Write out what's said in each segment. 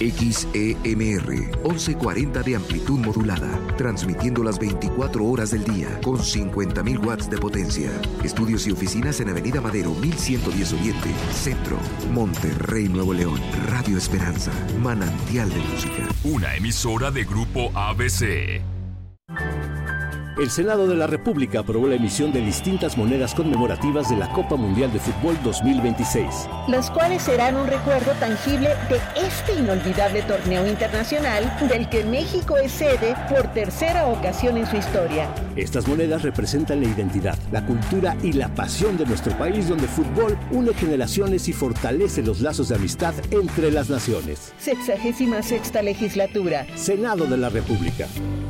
XEMR 1140 de amplitud modulada, transmitiendo las 24 horas del día con 50.000 watts de potencia. Estudios y oficinas en Avenida Madero 1110 Oriente, Centro, Monterrey, Nuevo León. Radio Esperanza, manantial de música. Una emisora de Grupo ABC. El Senado de la República aprobó la emisión de distintas monedas conmemorativas de la Copa Mundial de Fútbol 2026. Las cuales serán un recuerdo tangible de este inolvidable torneo internacional del que México es sede por tercera ocasión en su historia. Estas monedas representan la identidad, la cultura y la pasión de nuestro país, donde el fútbol une generaciones y fortalece los lazos de amistad entre las naciones. 66ª legislatura. Senado de la República.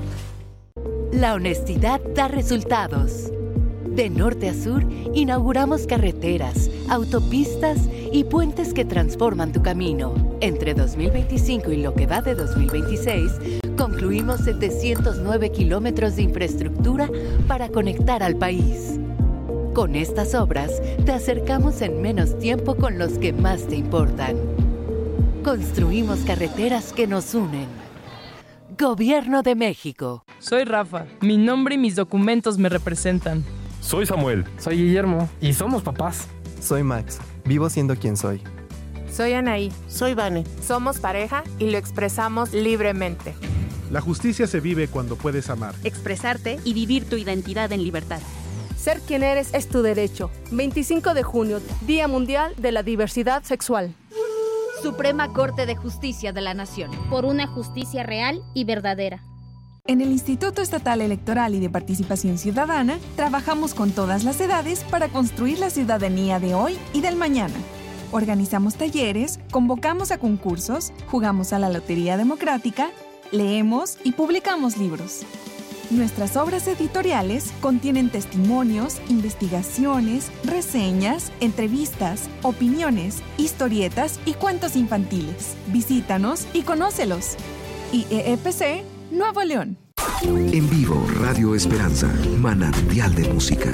La honestidad da resultados. De norte a sur, inauguramos carreteras, autopistas y puentes que transforman tu camino. Entre 2025 y lo que va de 2026, concluimos 709 kilómetros de infraestructura para conectar al país. Con estas obras, te acercamos en menos tiempo con los que más te importan. Construimos carreteras que nos unen. Gobierno de México. Soy Rafa. Mi nombre y mis documentos me representan. Soy Samuel. Soy Guillermo. Y somos papás. Soy Max. Vivo siendo quien soy. Soy Anaí. Soy Vane. Somos pareja y lo expresamos libremente. La justicia se vive cuando puedes amar, expresarte y vivir tu identidad en libertad. Ser quien eres es tu derecho. 25 de junio, Día Mundial de la Diversidad Sexual. Suprema Corte de Justicia de la Nación. Por una justicia real y verdadera. En el Instituto Estatal Electoral y de Participación Ciudadana, trabajamos con todas las edades para construir la ciudadanía de hoy y del mañana. Organizamos talleres, convocamos a concursos, jugamos a la Lotería Democrática, leemos y publicamos libros. Nuestras obras editoriales contienen testimonios, investigaciones, reseñas, entrevistas, opiniones, historietas y cuentos infantiles. Visítanos y conócelos. IEPC, Nuevo León. En vivo, Radio Esperanza, manantial de música.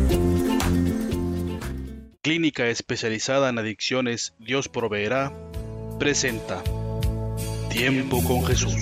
Clínica especializada en adicciones, Dios proveerá, presenta Tiempo con Jesús.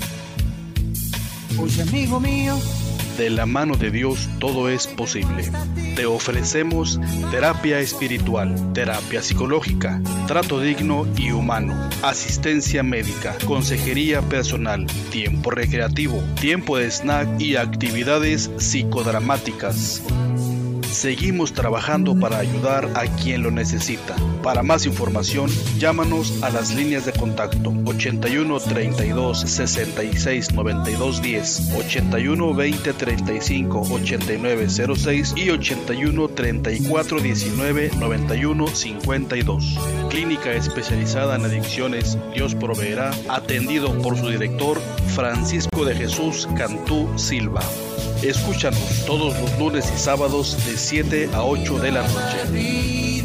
Oye, amigo mío, de la mano de Dios todo es posible. Te ofrecemos terapia espiritual, terapia psicológica, trato digno y humano, asistencia médica, consejería personal, tiempo recreativo, tiempo de snack y actividades psicodramáticas. Seguimos trabajando para ayudar a quien lo necesita. Para más información, llámanos a las líneas de contacto 81 32 66 92 10, 81 20 35 89 06 y 81 34 19 91 52. Clínica especializada en adicciones, Dios proveerá, atendido por su director Francisco de Jesús Cantú Silva. Escúchanos todos los lunes y sábados de 7 a 8 de la noche.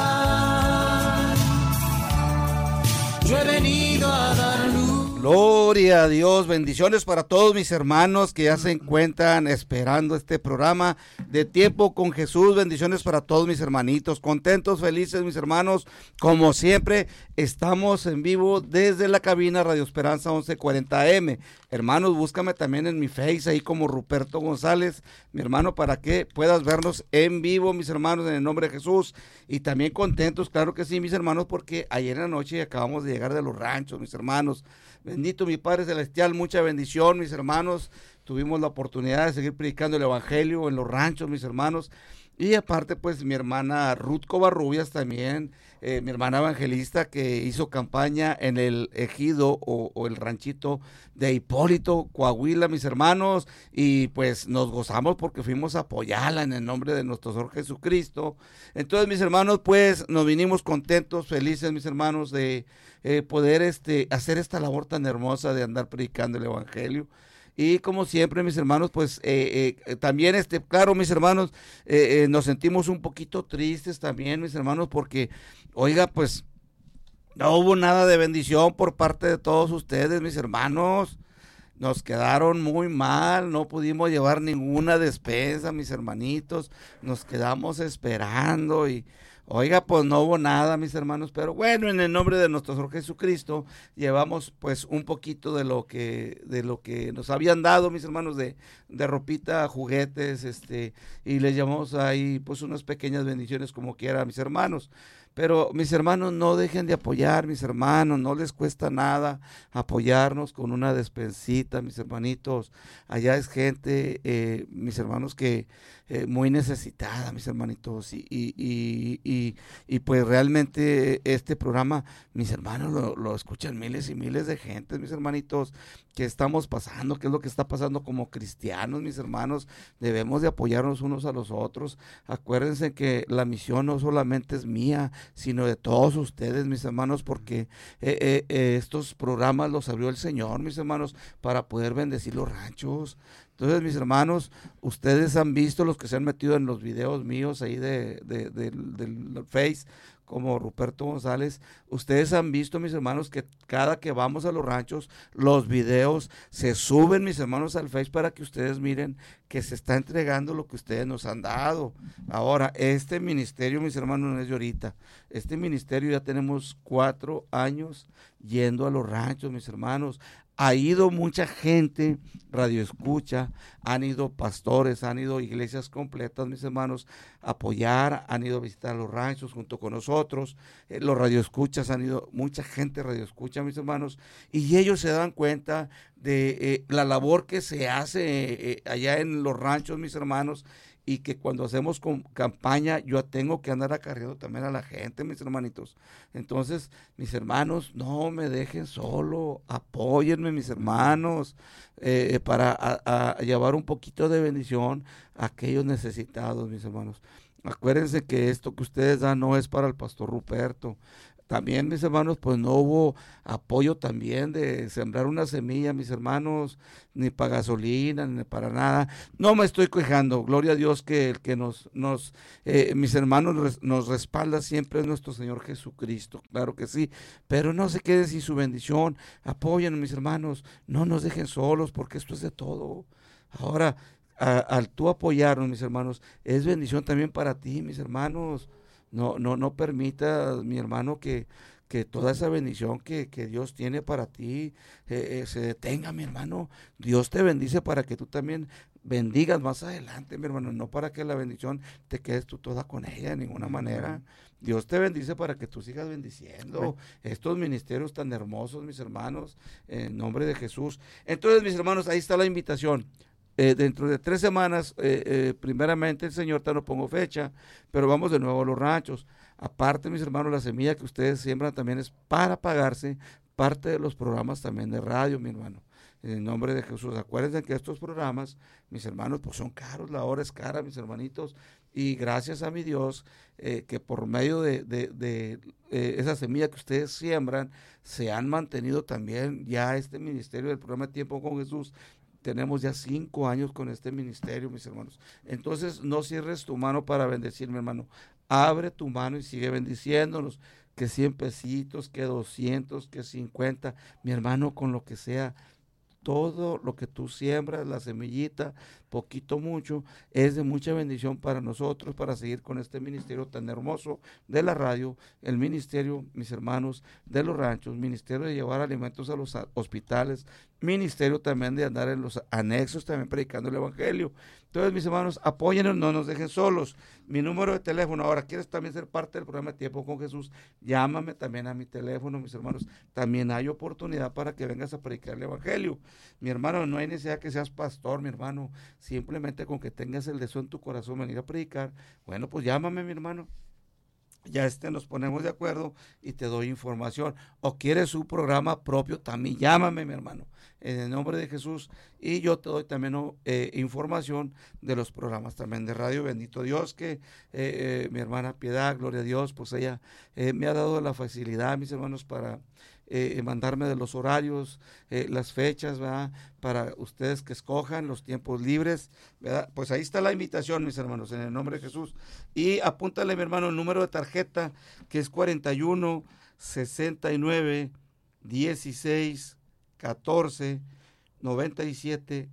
Yo he venido a dar luz. Gloria a Dios, bendiciones para todos mis hermanos que ya se encuentran esperando este programa de Tiempo con Jesús. Bendiciones para todos mis hermanitos, contentos, felices mis hermanos. Como siempre, estamos en vivo desde la cabina Radio Esperanza 1140 AM. Hermanos, búscame también en mi Face ahí como Ruperto González, mi hermano, para que puedas vernos en vivo, mis hermanos, en el nombre de Jesús. Y también contentos, claro que sí, mis hermanos, porque ayer en la noche acabamos de llegar de los ranchos, mis hermanos. Bendito mi Padre Celestial, mucha bendición, mis hermanos. Tuvimos la oportunidad de seguir predicando el Evangelio en los ranchos, mis hermanos. Y aparte, pues, mi hermana Ruth Covarrubias también, mi hermana evangelista que hizo campaña en el ejido o el ranchito de Hipólito, Coahuila, mis hermanos. Y pues nos gozamos porque fuimos a apoyarla en el nombre de nuestro Señor Jesucristo. Entonces, mis hermanos, pues, nos vinimos contentos, felices, mis hermanos, de poder hacer esta labor tan hermosa de andar predicando el Evangelio. Y como siempre, mis hermanos, pues también, claro, mis hermanos, nos sentimos un poquito tristes también, mis hermanos, porque, oiga, pues, no hubo nada de bendición por parte de todos ustedes, mis hermanos. Nos quedaron muy mal, no pudimos llevar ninguna despensa, mis hermanitos. Nos quedamos esperando y, Oiga, pues no hubo nada, mis hermanos, pero bueno, en el nombre de nuestro Señor Jesucristo, llevamos pues un poquito de lo que nos habían dado, mis hermanos, de ropita, juguetes, y les llamamos ahí pues unas pequeñas bendiciones como quiera, mis hermanos. Pero mis hermanos, no dejen de apoyar, mis hermanos, no les cuesta nada apoyarnos con una despensita, mis hermanitos. Allá es gente, mis hermanos, que muy necesitada, mis hermanitos, y pues realmente este programa, mis hermanos, lo escuchan miles y miles de gente, mis hermanitos, que estamos pasando, qué es lo que está pasando como cristianos, mis hermanos. Debemos de apoyarnos unos a los otros. Acuérdense que la misión no solamente es mía, sino de todos ustedes, mis hermanos, porque estos programas los abrió el Señor, mis hermanos, para poder bendecir los ranchos. Entonces, mis hermanos, ustedes han visto, los que se han metido en los videos míos ahí del Face, como Ruperto González, ustedes han visto, mis hermanos, que cada que vamos a los ranchos, los videos se suben, mis hermanos, al Face para que ustedes miren que se está entregando lo que ustedes nos han dado. Ahora, este ministerio, mis hermanos, no es de ahorita. Este ministerio ya tenemos 4 años yendo a los ranchos, mis hermanos. Ha ido mucha gente, radio escucha, han ido pastores, han ido iglesias completas, mis hermanos, a apoyar, han ido a visitar los ranchos junto con nosotros, los radioescuchas, han ido mucha gente radio escucha, mis hermanos, y ellos se dan cuenta de la labor que se hace allá en los ranchos, mis hermanos, y que cuando hacemos campaña yo tengo que andar acarreando también a la gente, mis hermanitos. Entonces, mis hermanos, no me dejen solo, apóyenme, mis hermanos, para a llevar un poquito de bendición a aquellos necesitados, mis hermanos. Acuérdense que esto que ustedes dan no es para el pastor Ruperto. También, mis hermanos, pues no hubo apoyo también de sembrar una semilla, mis hermanos, ni para gasolina, ni para nada. No me estoy quejando, gloria a Dios que el que mis hermanos nos respalda siempre es nuestro Señor Jesucristo, claro que sí, pero no se queden sin su bendición, apoyen, mis hermanos, no nos dejen solos, porque esto es de todo. Ahora, al tú apoyarnos, mis hermanos, es bendición también para ti, mis hermanos. No permita, mi hermano, que toda esa bendición que Dios tiene para ti se detenga, mi hermano. Dios te bendice para que tú también bendigas más adelante, mi hermano, no para que la bendición te quedes tú toda con ella de ninguna manera. Dios te bendice para que tú sigas bendiciendo estos ministerios tan hermosos, mis hermanos, en nombre de Jesús. Entonces, mis hermanos, ahí está la invitación. Dentro de 3 semanas, primeramente el Señor, te no pongo fecha, pero vamos de nuevo a los ranchos. Aparte, mis hermanos, la semilla que ustedes siembran también es para pagarse parte de los programas también de radio, mi hermano. En el nombre de Jesús, acuérdense que estos programas, mis hermanos, pues son caros, la hora es cara, mis hermanitos, y gracias a mi Dios, que por medio de esa semilla que ustedes siembran, se han mantenido también ya este ministerio del programa Tiempo con Jesús. Tenemos ya 5 años con este ministerio, mis hermanos. Entonces, no cierres tu mano para bendecirme, hermano. Abre tu mano y sigue bendiciéndonos. Que 100 pesitos, que 200, que 50. Mi hermano, con lo que sea, todo lo que tú siembras, la semillita, poquito, mucho, es de mucha bendición para nosotros, para seguir con este ministerio tan hermoso de la radio, el ministerio, mis hermanos, de los ranchos, ministerio de llevar alimentos a los hospitales, ministerio también de andar en los anexos, también predicando el evangelio. Entonces, mis hermanos, apóyennos, no nos dejen solos. Mi número de teléfono, ahora, ¿quieres también ser parte del programa Tiempo con Jesús? Llámame también a mi teléfono, mis hermanos. También hay oportunidad para que vengas a predicar el evangelio. Mi hermano, no hay necesidad que seas pastor, mi hermano. Simplemente con que tengas el deseo en tu corazón venir a predicar, bueno, pues llámame, mi hermano. Ya nos ponemos de acuerdo y te doy información. O quieres un programa propio, también llámame, mi hermano, en el nombre de Jesús, y yo te doy también información de los programas también de radio. Bendito Dios que mi hermana Piedad, gloria a Dios, pues ella me ha dado la facilidad, mis hermanos, para mandarme de los horarios, las fechas, ¿verdad? Para ustedes que escojan los tiempos libres, ¿verdad? Pues ahí está la invitación, mis hermanos, en el nombre de Jesús. Y apúntale, mi hermano, el número de tarjeta, que es 41 69 16 14 97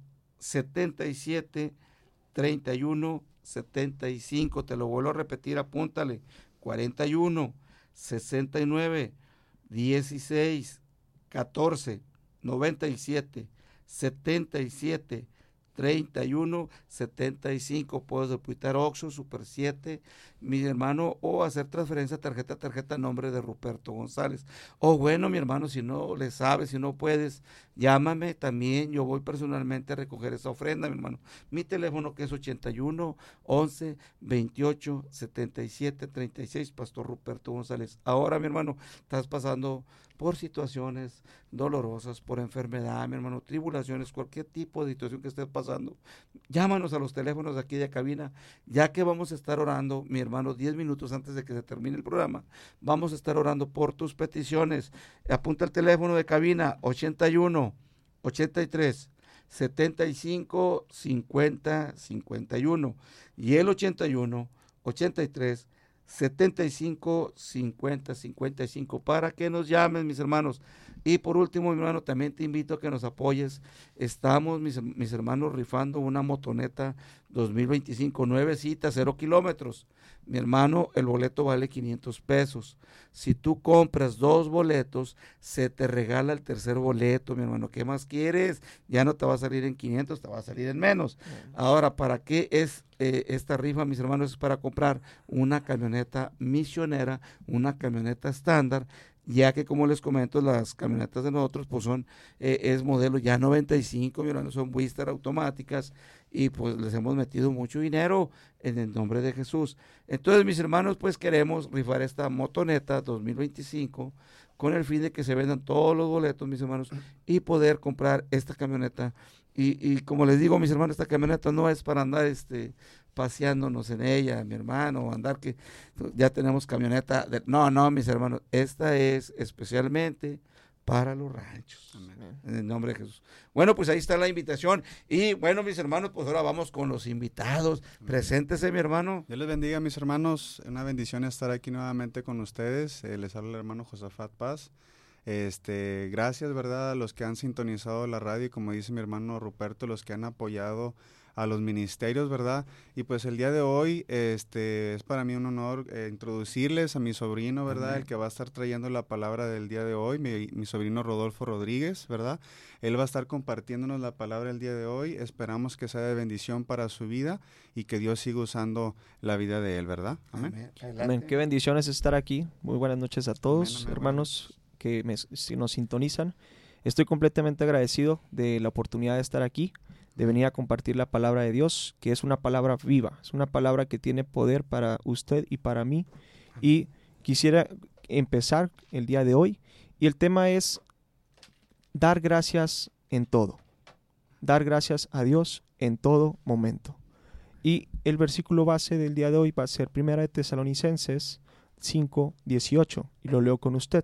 77 31 75. Te lo vuelvo a repetir, apúntale. 41 69 16 14 97 77 31 75. Puedes depositar Oxxo, Super 7, mi hermano, o hacer transferencia tarjeta a nombre de Ruperto González. O bueno, mi hermano, si no le sabes, si no puedes, llámame también, yo voy personalmente a recoger esa ofrenda, mi hermano. Mi teléfono, que es 81 11 28 77 36, Pastor Ruperto González. Ahora, mi hermano, estás pasando por situaciones dolorosas, por enfermedad, mi hermano, tribulaciones, cualquier tipo de situación que estés pasando, llámanos a los teléfonos de aquí de cabina, ya que vamos a estar orando, mi hermano, 10 minutos antes de que se termine el programa, vamos a estar orando por tus peticiones. Apunta el teléfono de cabina, 81 83 75 50 51, y el 81 83 75 50 55, para que nos llamen, mis hermanos. Y por último, mi hermano, también te invito a que nos apoyes. Estamos, mis hermanos, rifando una motoneta 2025, 9 citas, 0 kilómetros. Mi hermano, el boleto vale 500 pesos. Si tú compras 2 boletos, se te regala el tercer boleto, mi hermano. ¿Qué más quieres? Ya no te va a salir en 500, te va a salir en menos. Ahora, ¿para qué es esta rifa, mis hermanos? Es para comprar una camioneta misionera, una camioneta estándar, ya que, como les comento, las camionetas de nosotros pues son, es modelo ya 95, mi hermano, son Wister automáticas, y pues les hemos metido mucho dinero en el nombre de Jesús. Entonces, mis hermanos, pues queremos rifar esta motoneta 2025 con el fin de que se vendan todos los boletos, mis hermanos, y poder comprar esta camioneta. Y como les digo, mis hermanos, esta camioneta no es para andar paseándonos en ella, mi hermano, andar que ya tenemos camioneta. No, mis hermanos, esta es especialmente para los ranchos. Amén. En el nombre de Jesús. Bueno, pues ahí está la invitación. Y bueno, mis hermanos, pues ahora vamos con los invitados. Amén. Preséntese, mi hermano. Dios les bendiga, mis hermanos. Una bendición estar aquí nuevamente con ustedes. Les habla el hermano Josafat Paz. Gracias, ¿verdad?, a los que han sintonizado la radio, y como dice mi hermano Ruperto, los que han apoyado a los ministerios, ¿verdad? Y pues el día de hoy es para mí un honor introducirles a mi sobrino, ¿verdad? Amén. El que va a estar trayendo la palabra del día de hoy, mi sobrino Rodolfo Rodríguez, ¿verdad? Él va a estar compartiéndonos la palabra el día de hoy. Esperamos que sea de bendición para su vida y que Dios siga usando la vida de él, ¿verdad? Amén. Amén. Qué bendiciones estar aquí. Muy buenas noches a todos, amén, hermanos que nos sintonizan. Estoy completamente agradecido de la oportunidad de estar aquí, de venir a compartir la palabra de Dios, que es una palabra viva, es una palabra que tiene poder para usted y para mí. Y quisiera empezar el día de hoy, y el tema es dar gracias en todo, dar gracias a Dios en todo momento. Y el versículo base del día de hoy va a ser 1 Tesalonicenses 5:18, y lo leo con usted.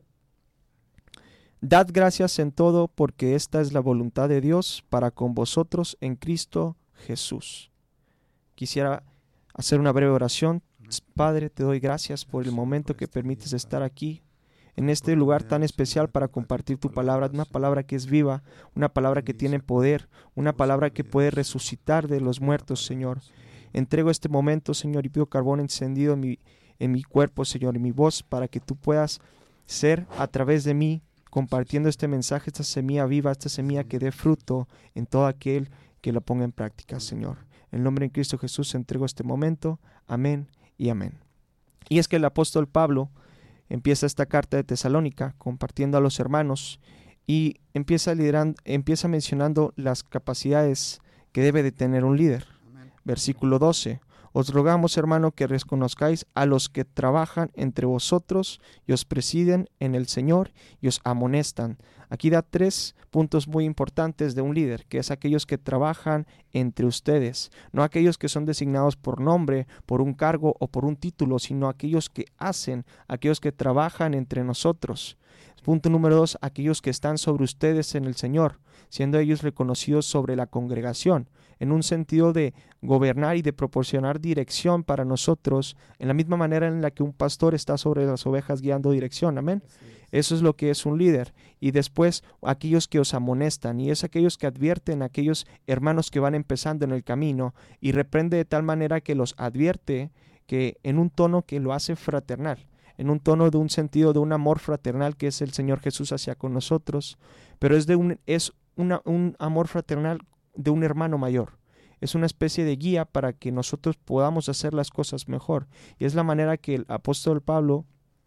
Dad gracias en todo, porque esta es la voluntad de Dios para con vosotros en Cristo Jesús. Quisiera hacer una breve oración. Padre, te doy gracias por el momento que permites estar aquí, en este lugar tan especial, para compartir tu palabra, una palabra que es viva, una palabra que tiene poder, una palabra que puede resucitar de los muertos, Señor. Entrego este momento, Señor, y pido carbón encendido en mi cuerpo, Señor, en mi voz, para que tú puedas ser a través de mí, compartiendo este mensaje, esta semilla viva, esta semilla que dé fruto en todo aquel que la ponga en práctica, Señor. En el nombre de Cristo Jesús entrego este momento. Amén y amén. Y es que el apóstol Pablo empieza esta carta de Tesalónica compartiendo a los hermanos, y empieza mencionando las capacidades que debe de tener un líder. Amén. Versículo 12. Os rogamos, hermano, que reconozcáis a los que trabajan entre vosotros y os presiden en el Señor y os amonestan. Aquí da 3 puntos muy importantes de un líder, que es aquellos que trabajan entre ustedes, no aquellos que son designados por nombre, por un cargo o por un título, sino aquellos que hacen, aquellos que trabajan entre nosotros. Punto número 2, aquellos que están sobre ustedes en el Señor, siendo ellos reconocidos sobre la congregación, en un sentido de gobernar y de proporcionar dirección para nosotros, en la misma manera en la que un pastor está sobre las ovejas guiando dirección. Amén. Eso es lo que es un líder. Y después, aquellos que os amonestan, y es aquellos que advierten a aquellos hermanos que van empezando en el camino, y reprende de tal manera que los advierte, que en un tono que lo hace fraternal, en un tono de un sentido de un amor fraternal que es el Señor Jesús hacia con nosotros, pero es un amor fraternal de un hermano mayor. Es una especie de guía para que nosotros podamos hacer las cosas mejor. Y es la manera que el apóstol Pablo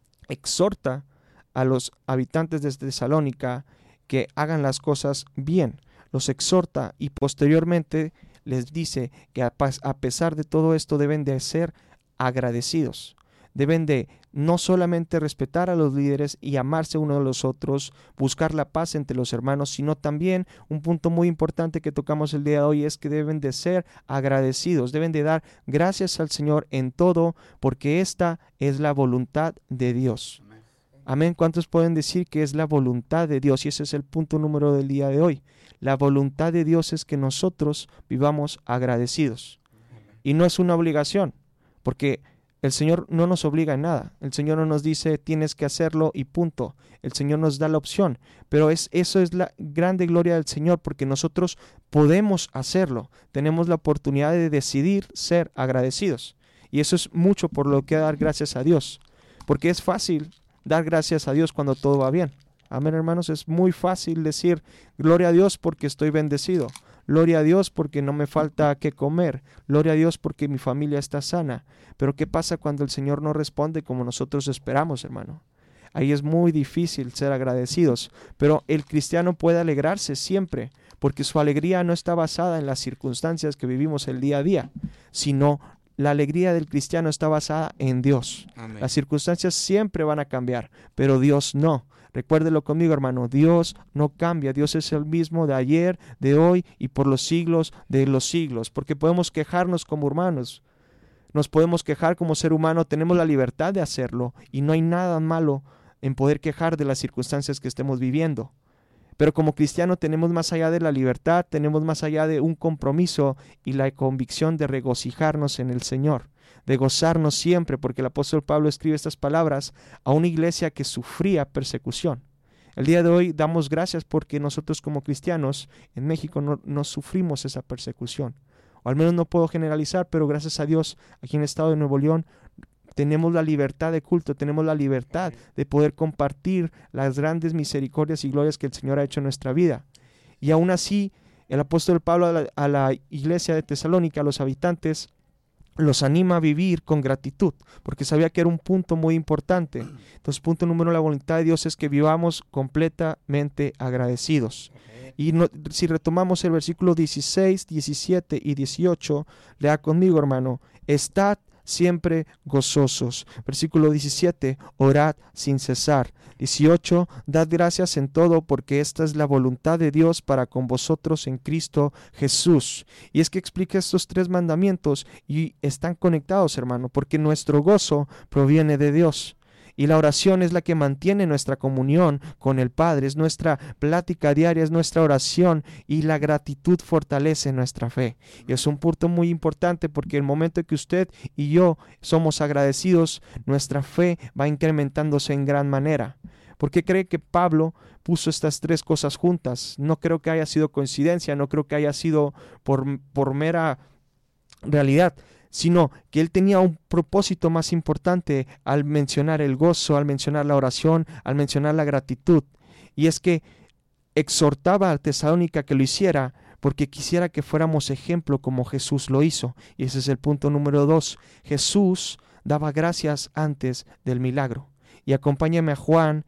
exhorta a los habitantes de Tesalónica que hagan las cosas bien. Los exhorta y posteriormente les dice que a pesar de todo esto deben de ser agradecidos. Deben de no solamente respetar a los líderes y amarse unos a los otros, buscar la paz entre los hermanos, sino también un punto muy importante que tocamos el día de hoy es que deben de ser agradecidos, deben de dar gracias al Señor en todo, porque esta es la voluntad de Dios. Amén. ¿Cuántos pueden decir que es la voluntad de Dios? Y ese es el punto número del día de hoy. La voluntad de Dios es que nosotros vivamos agradecidos. Y no es una obligación, porque el Señor no nos obliga en nada. El Señor no nos dice tienes que hacerlo y punto. El Señor nos da la opción. Pero eso es la grande gloria del Señor, porque nosotros podemos hacerlo. Tenemos la oportunidad de decidir ser agradecidos. Y eso es mucho por lo que dar gracias a Dios. Porque es fácil dar gracias a Dios cuando todo va bien. Amén, hermanos. Es muy fácil decir gloria a Dios porque estoy bendecido. Gloria a Dios porque no me falta qué comer. Gloria a Dios porque mi familia está sana. Pero ¿qué pasa cuando el Señor no responde como nosotros esperamos, hermano? Ahí es muy difícil ser agradecidos. Pero el cristiano puede alegrarse siempre, porque su alegría no está basada en las circunstancias que vivimos el día a día, sino la alegría del cristiano está basada en Dios. Amén. Las circunstancias siempre van a cambiar, pero Dios no. Recuérdelo conmigo, hermano, Dios no cambia, Dios es el mismo de ayer, de hoy y por los siglos de los siglos, porque podemos quejarnos como hermanos, nos podemos quejar como ser humano, tenemos la libertad de hacerlo y no hay nada malo en poder quejar de las circunstancias que estemos viviendo. Pero como cristiano tenemos más allá de la libertad, tenemos más allá de un compromiso y la convicción de regocijarnos en el Señor, de gozarnos siempre, porque el apóstol Pablo escribe estas palabras a una iglesia que sufría persecución. El día de hoy damos gracias porque nosotros como cristianos en México no sufrimos esa persecución. O al menos no puedo generalizar, pero gracias a Dios aquí en el estado de Nuevo León tenemos la libertad de culto, tenemos la libertad de poder compartir las grandes misericordias y glorias que el Señor ha hecho en nuestra vida. Y aún así, el apóstol Pablo a la iglesia de Tesalónica, a los habitantes, los anima a vivir con gratitud, porque sabía que era un punto muy importante. Entonces, punto número 1, la voluntad de Dios es que vivamos completamente agradecidos. Y si retomamos el versículo 16, 17 y 18, lea conmigo, hermano, estad siempre gozosos. Versículo 17, orad sin cesar. 18, dad gracias en todo porque esta es la voluntad de Dios para con vosotros en Cristo Jesús. Y es que explica estos 3 mandamientos y están conectados, hermano, porque nuestro gozo proviene de Dios. Y la oración es la que mantiene nuestra comunión con el Padre, es nuestra plática diaria, es nuestra oración, y la gratitud fortalece nuestra fe. Y es un punto muy importante porque el momento que usted y yo somos agradecidos, nuestra fe va incrementándose en gran manera. ¿Por qué cree que Pablo puso estas 3 cosas juntas? No creo que haya sido coincidencia, no creo que haya sido por mera realidad, sino que él tenía un propósito más importante al mencionar el gozo, al mencionar la oración, al mencionar la gratitud. Y es que exhortaba a Tesalónica que lo hiciera porque quisiera que fuéramos ejemplo como Jesús lo hizo. Y ese es el punto número 2. Jesús daba gracias antes del milagro. Y acompáñame a Juan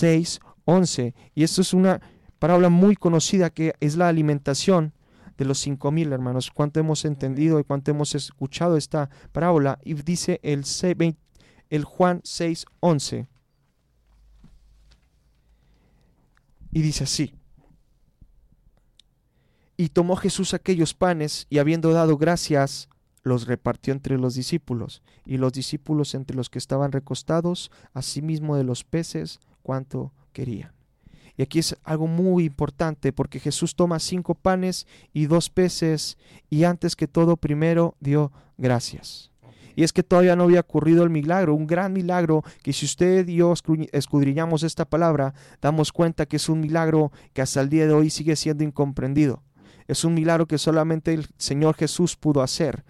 6:11. Y esto es una parábola muy conocida que es la alimentación de los 5,000, hermanos. ¿Cuánto hemos entendido y cuánto hemos escuchado esta parábola? Y dice el Juan 6:11. Y dice así: y tomó Jesús aquellos panes, y habiendo dado gracias, los repartió entre los discípulos, y los discípulos entre los que estaban recostados, asimismo de los peces, cuanto querían. Y aquí es algo muy importante porque Jesús toma 5 panes y 2 peces y antes que todo primero dio gracias. Y es que todavía no había ocurrido el milagro, un gran milagro que si usted y yo escudriñamos esta palabra, damos cuenta que es un milagro que hasta el día de hoy sigue siendo incomprendido. Es un milagro que solamente el Señor Jesús pudo hacer.